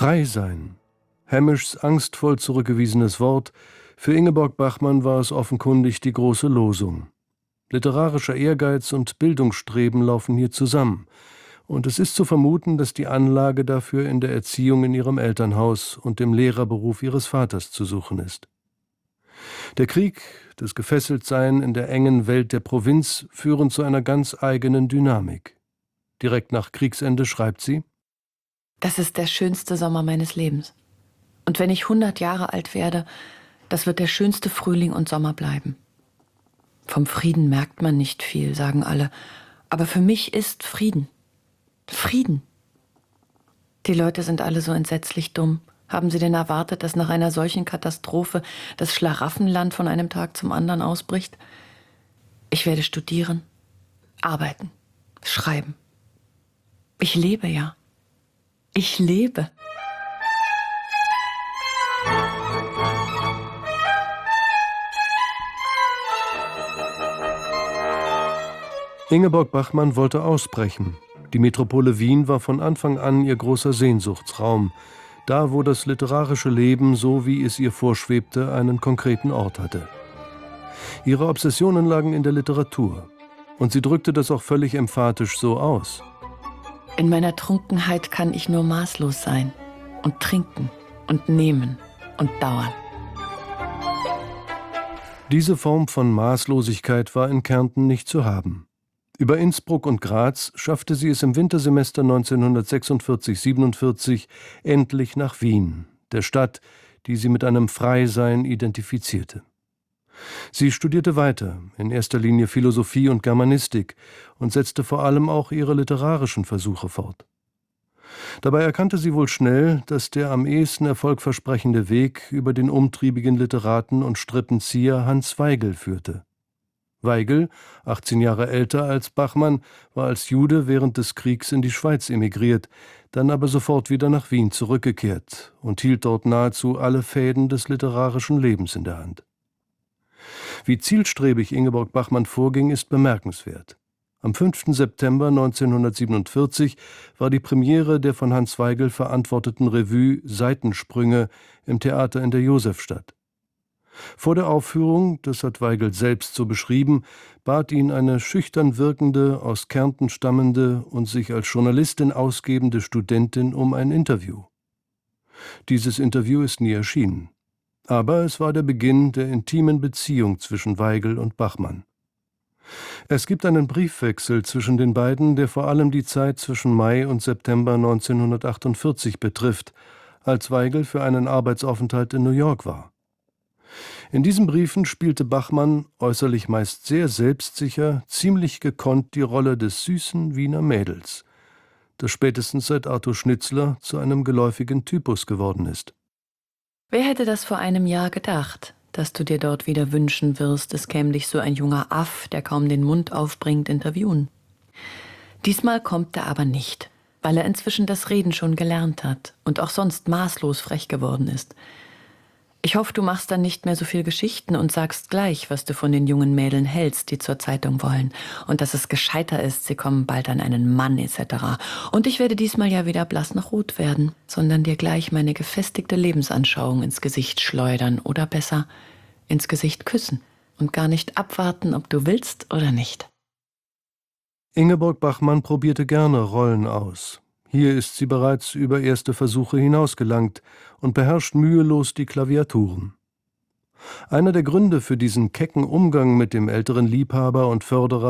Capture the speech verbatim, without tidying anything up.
Frei sein. Hamischs angstvoll zurückgewiesenes Wort, für Ingeborg Bachmann war es offenkundig die große Losung. Literarischer Ehrgeiz und Bildungsstreben laufen hier zusammen, und es ist zu vermuten, dass die Anlage dafür in der Erziehung in ihrem Elternhaus und dem Lehrerberuf ihres Vaters zu suchen ist. Der Krieg, das Gefesseltsein in der engen Welt der Provinz führen zu einer ganz eigenen Dynamik. Direkt nach Kriegsende schreibt sie: Das ist der schönste Sommer meines Lebens. Und wenn ich hundert Jahre alt werde, das wird der schönste Frühling und Sommer bleiben. Vom Frieden merkt man nicht viel, sagen alle. Aber für mich ist Frieden. Frieden. Die Leute sind alle so entsetzlich dumm. Haben sie denn erwartet, dass nach einer solchen Katastrophe das Schlaraffenland von einem Tag zum anderen ausbricht? Ich werde studieren, arbeiten, schreiben. Ich lebe ja. Ich lebe. Ingeborg Bachmann wollte ausbrechen. Die Metropole Wien war von Anfang an ihr großer Sehnsuchtsraum, da wo das literarische Leben, so wie es ihr vorschwebte, einen konkreten Ort hatte. Ihre Obsessionen lagen in der Literatur, und sie drückte das auch völlig emphatisch so aus. In meiner Trunkenheit kann ich nur maßlos sein und trinken und nehmen und dauern. Diese Form von Maßlosigkeit war in Kärnten nicht zu haben. Über Innsbruck und Graz schaffte sie es im Wintersemester neunzehnhundertsechsundvierzig siebenundvierzig endlich nach Wien, der Stadt, die sie mit einem Freisein identifizierte. Sie studierte weiter, in erster Linie Philosophie und Germanistik, und setzte vor allem auch ihre literarischen Versuche fort. Dabei erkannte sie wohl schnell, dass der am ehesten erfolgversprechende Weg über den umtriebigen Literaten und Strippenzieher Hans Weigel führte. Weigel, achtzehn Jahre älter als Bachmann, war als Jude während des Kriegs in die Schweiz emigriert, dann aber sofort wieder nach Wien zurückgekehrt und hielt dort nahezu alle Fäden des literarischen Lebens in der Hand. Wie zielstrebig Ingeborg Bachmann vorging, ist bemerkenswert. Am fünften September neunzehnhundertsiebenundvierzig war die Premiere der von Hans Weigel verantworteten Revue »Seitensprünge« im Theater in der Josefstadt. Vor der Aufführung, das hat Weigel selbst so beschrieben, bat ihn eine schüchtern wirkende, aus Kärnten stammende und sich als Journalistin ausgebende Studentin um ein Interview. Dieses Interview ist nie erschienen. Aber es war der Beginn der intimen Beziehung zwischen Weigel und Bachmann. Es gibt einen Briefwechsel zwischen den beiden, der vor allem die Zeit zwischen Mai und September neunzehnhundertachtundvierzig betrifft, als Weigel für einen Arbeitsaufenthalt in New York war. In diesen Briefen spielte Bachmann, äußerlich meist sehr selbstsicher, ziemlich gekonnt die Rolle des süßen Wiener Mädels, das spätestens seit Arthur Schnitzler zu einem geläufigen Typus geworden ist. Wer hätte das vor einem Jahr gedacht, dass du dir dort wieder wünschen wirst, es käme dich so ein junger Aff, der kaum den Mund aufbringt, interviewen. Diesmal kommt er aber nicht, weil er inzwischen das Reden schon gelernt hat und auch sonst maßlos frech geworden ist. Ich hoffe, du machst dann nicht mehr so viel Geschichten und sagst gleich, was du von den jungen Mädeln hältst, die zur Zeitung wollen. Und dass es gescheiter ist, sie kommen bald an einen Mann et cetera. Und ich werde diesmal ja wieder blass noch rot werden, sondern dir gleich meine gefestigte Lebensanschauung ins Gesicht schleudern oder besser ins Gesicht küssen und gar nicht abwarten, ob du willst oder nicht. Ingeborg Bachmann probierte gerne Rollen aus. Hier ist sie bereits über erste Versuche hinausgelangt und beherrscht mühelos die Klaviaturen. Einer der Gründe für diesen kecken Umgang mit dem älteren Liebhaber und Förderer